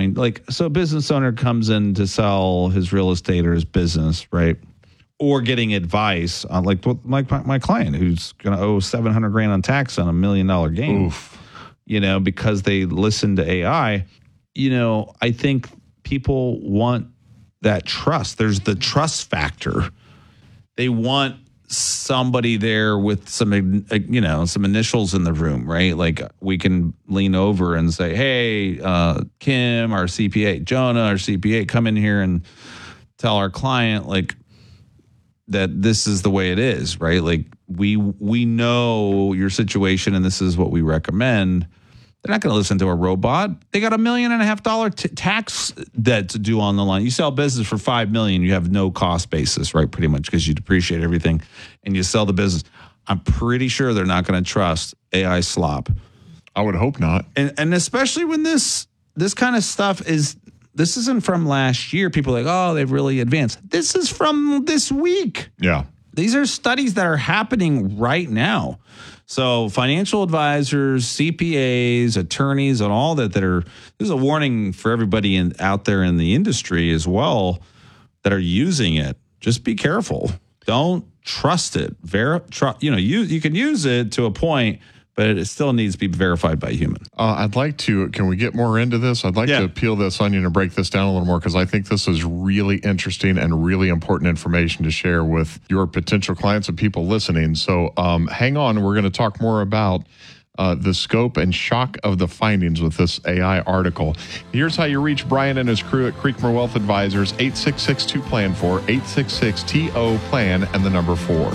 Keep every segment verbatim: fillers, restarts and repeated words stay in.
going, like, so a business owner comes in to sell his real estate or his business, right? Or getting advice on, like, like my, my client who's going to owe seven hundred grand on tax on a million dollar game, Oof. you know, because they listen to A I. You know, I think people want that trust. There's the trust factor. They want somebody there with some, you know, some initials in the room, right? Like we can lean over and say, hey, uh, Kim, our C P A, Jonah, our C P A, come in here and tell our client, like, that this is the way it is, right? Like we we know your situation and this is what we recommend. They're not going to listen to a robot. They got a million and a half dollar t- tax debt to do on the line. You sell business for five million, you have no cost basis, right? Pretty much because you depreciate everything and you sell the business. I'm pretty sure they're not going to trust A I slop. I would hope not. And and especially when this this kind of stuff is, this isn't from last year. People are like, oh, they've really advanced. This is from this week. Yeah. These are studies that are happening right now. So financial advisors, C P As, attorneys, and all that that are, this is a warning for everybody in, out there in the industry as well that are using it. Just be careful. Don't trust it. Ver, tr- you know, you you can use it to a point, but it still needs to be verified by a human. Uh, I'd like to, can we get more into this? I'd like yeah. to peel this onion and break this down a little more because I think this is really interesting and really important information to share with your potential clients and people listening. So um, hang on, we're going to talk more about uh, the scope and shock of the findings with this A I article. Here's how you reach Brian and his crew at Creekmore Wealth Advisors, eight six six two plan four, eight six six T O plan and the number four.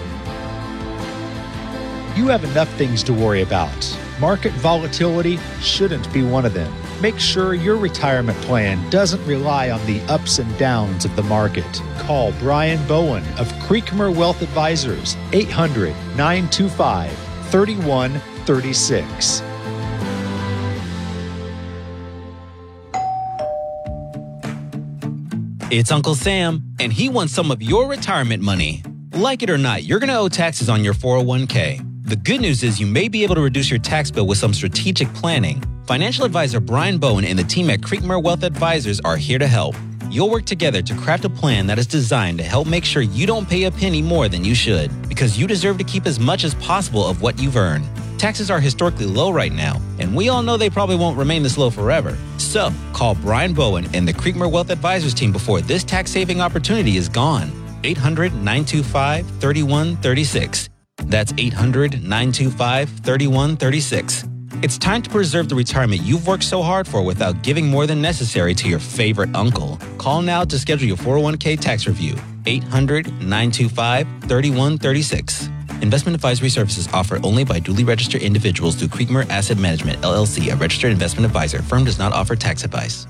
You have enough things to worry about. Market volatility shouldn't be one of them. Make sure your retirement plan doesn't rely on the ups and downs of the market. Call Brian Bowen of Creekmore Wealth Advisors, eight hundred, nine two five, three one three six. It's Uncle Sam, and he wants some of your retirement money. Like it or not, you're going to owe taxes on your four oh one k. The good news is you may be able to reduce your tax bill with some strategic planning. Financial advisor Brian Bowen and the team at Creekmore Wealth Advisors are here to help. You'll work together to craft a plan that is designed to help make sure you don't pay a penny more than you should, because you deserve to keep as much as possible of what you've earned. Taxes are historically low right now, and we all know they probably won't remain this low forever. So, call Brian Bowen and the Creekmore Wealth Advisors team before this tax-saving opportunity is gone. eight hundred, nine two five, three one three six. That's eight hundred, nine two five, three one three six. It's time to preserve the retirement you've worked so hard for without giving more than necessary to your favorite uncle. Call now to schedule your four oh one k tax review. eight hundred, nine two five, three one three six. Investment advisory services offered only by duly registered individuals through Creekmore Asset Management, L L C, a registered investment advisor. Firm does not offer tax advice.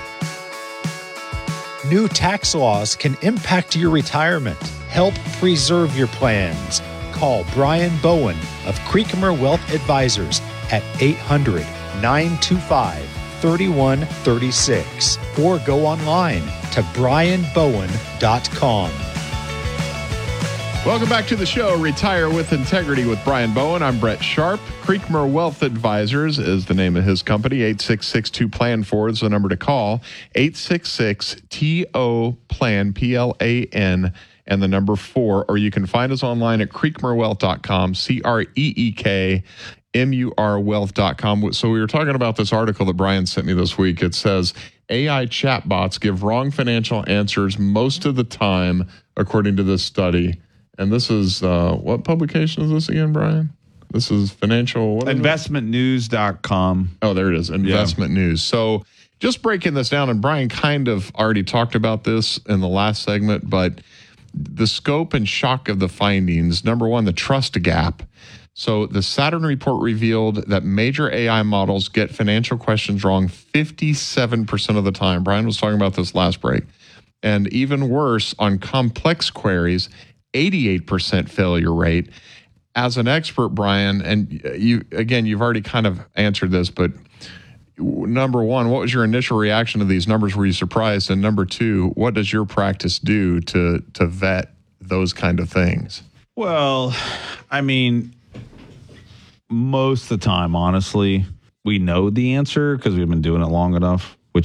New tax laws can impact your retirement. Help preserve your plans. Call Brian Bowen of Creekmore Wealth Advisors at eight hundred, nine two five, three one three six or go online to brian bowen dot com. Welcome back to the show, Retire with Integrity with Brian Bowen. I'm Brett Sharp. Creekmore Wealth Advisors is the name of his company. eight six six two plan four is the number to call. eight six six T O plan, P L A N, and the number four. Or you can find us online at creekmore wealth dot com, C R E E K M U R wealth dot com. So we were talking about this article that Brian sent me this week. It says, A I chatbots give wrong financial answers most of the time, according to this study. And this is, uh, what publication is this again, Brian? This is financial... What investment news dot com. Oh, there it is. Investment yeah. News. So just breaking this down, and Brian kind of already talked about this in the last segment, but the scope and shock of the findings. Number one, the trust gap. So the Saturn report revealed that major A I models get financial questions wrong fifty-seven percent of the time. Brian was talking about this last break. And even worse, on complex queries, eighty-eight percent failure rate. As an expert, Brian, and you again, you've already kind of answered this, but number one, what was your initial reaction to these numbers? Were you surprised? And number two, what does your practice do to to vet those kind of things? Well, I mean, most of the time, honestly, we know the answer because we've been doing it long enough.